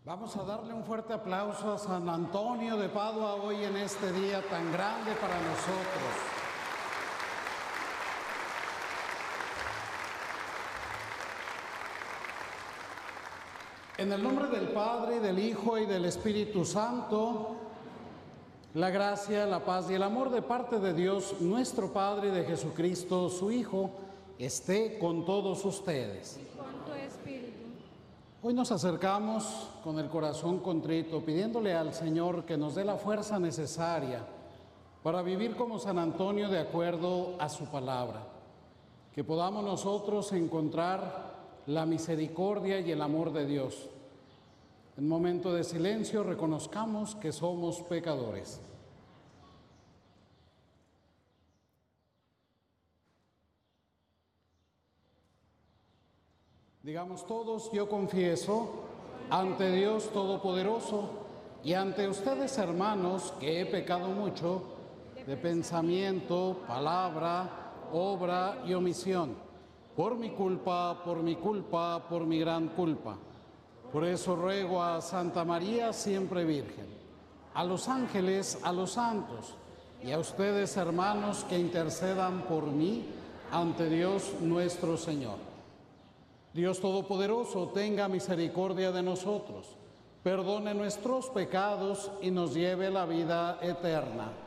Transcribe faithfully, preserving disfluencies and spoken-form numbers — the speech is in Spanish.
Vamos a darle un fuerte aplauso a San Antonio de Padua hoy en este día tan grande para nosotros. En el nombre del Padre, del Hijo y del Espíritu Santo, la gracia, la paz y el amor de parte de Dios, nuestro Padre, y de Jesucristo, su Hijo, esté con todos ustedes. Y con tu espíritu. Hoy nos acercamos con el corazón contrito, pidiéndole al Señor que nos dé la fuerza necesaria para vivir como San Antonio de acuerdo a su palabra. Que podamos nosotros encontrar la misericordia y el amor de Dios. En momento de silencio reconozcamos que somos pecadores. Digamos todos: yo confieso ante Dios Todopoderoso y ante ustedes, hermanos, que he pecado mucho de pensamiento, palabra, obra y omisión, por mi culpa, por mi culpa, por mi gran culpa. Por eso ruego a Santa María, siempre Virgen, a los ángeles, a los santos y a ustedes, hermanos, que intercedan por mí ante Dios nuestro Señor. Dios Todopoderoso, tenga misericordia de nosotros, perdone nuestros pecados y nos lleve a la vida eterna.